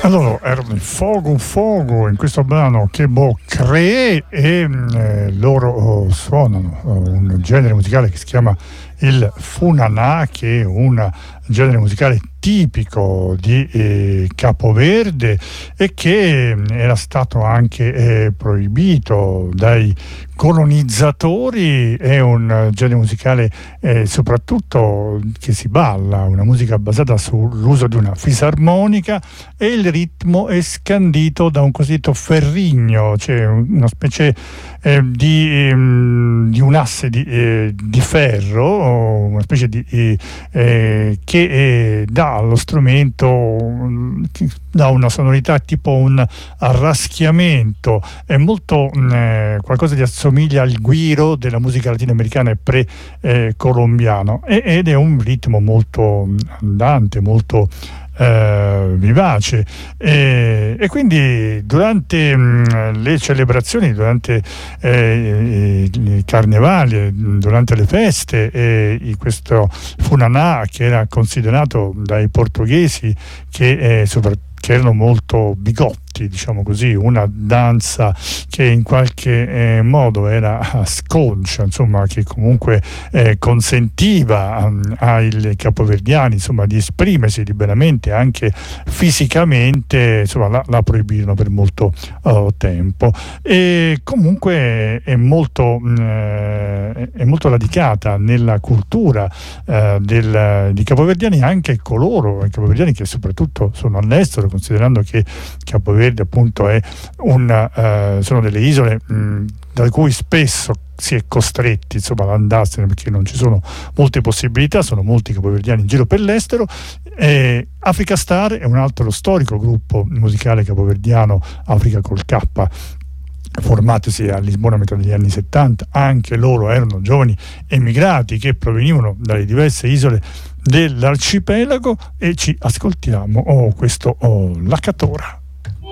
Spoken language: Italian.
Allora, erano i Fogo Fogo in questo brano che cree e loro suonano un genere musicale che si chiama il Funanà, che è un genere musicale tipico di Capoverde e che era stato anche proibito dai colonizzatori. È un genere musicale soprattutto che si balla, una musica basata sull'uso di una fisarmonica, e il ritmo è scandito da un cosiddetto ferrigno, cioè una specie di un asse di ferro, una specie che dà allo strumento, dà una sonorità tipo un arraschiamento, è molto qualcosa che assomiglia al guiro della musica latinoamericana e pre-colombiano, ed è un ritmo molto andante, molto vivace, e quindi durante le celebrazioni, durante i carnevali, durante le feste, questo Funanà, che era considerato dai portoghesi che erano molto bigotti, diciamo così, una danza che in qualche modo era sconcia, insomma, che comunque consentiva ai capoverdiani, insomma, di esprimersi liberamente anche fisicamente, insomma, la proibidirono per molto tempo. E comunque è molto radicata nella cultura di capoverdiani, anche coloro capoverdiani che soprattutto sono all'estero, considerando che Capoverde appunto sono delle isole da cui spesso si è costretti, insomma, ad andarsene, perché non ci sono molte possibilità, sono molti capoverdiani in giro per l'estero. Africa Star è un altro storico gruppo musicale capoverdiano, Africa col K, formatosi a Lisbona a metà degli anni 70. Anche loro erano giovani emigrati che provenivano dalle diverse isole dell'arcipelago, e ci ascoltiamo questo La Catora.